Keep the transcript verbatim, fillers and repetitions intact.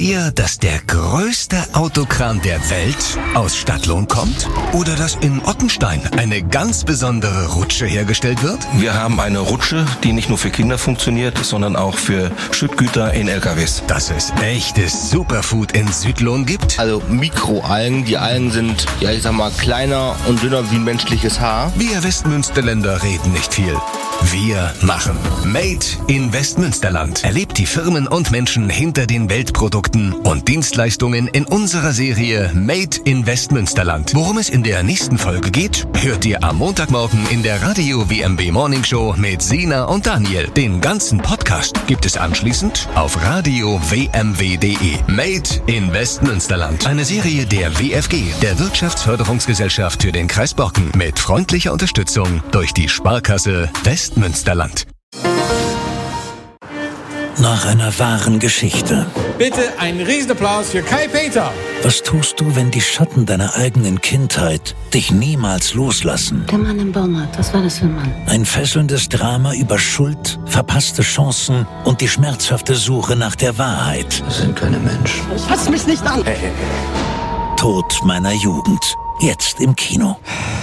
ihr, dass der größte Autokran der Welt aus Stadtlohn kommt? Oder dass in Ottenstein eine ganz besondere Rutsche hergestellt wird? Wir haben eine Rutsche, die nicht nur für Kinder funktioniert, sondern auch für Schüttgüter in L K Ws. Dass es echtes Superfood in Südlohn gibt? Also Mikroalgen. Die Algen sind, ja ich sag mal, kleiner und dünner wie ein menschliches Haar. Wir Westmünsterländer reden nicht viel. Wir machen. Made in Westmünsterland. Erlebt die Firmen und Menschen hinter den Weltprodukten und Dienstleistungen in unserer Serie Made in Westmünsterland. Worum es in der nächsten Folge geht, hört ihr am Montagmorgen in der Radio W M W Morning Show mit Sina und Daniel. Den ganzen Podcast gibt es anschließend auf radio w m w punkt d e. Made in Westmünsterland. Eine Serie der W F G, der Wirtschaftsförderungsgesellschaft für den Kreis Borken, mit freundlicher Unterstützung durch die Sparkasse Westmünsterland. Nach einer wahren Geschichte. Bitte einen Riesenapplaus für Kai Peter. Was tust du, wenn die Schatten deiner eigenen Kindheit dich niemals loslassen? Der Mann im Baumarkt, was war das für ein Mann? Ein fesselndes Drama über Schuld, verpasste Chancen und die schmerzhafte Suche nach der Wahrheit. Das sind keine Menschen. Fass mich nicht an! Tod meiner Jugend. Jetzt im Kino.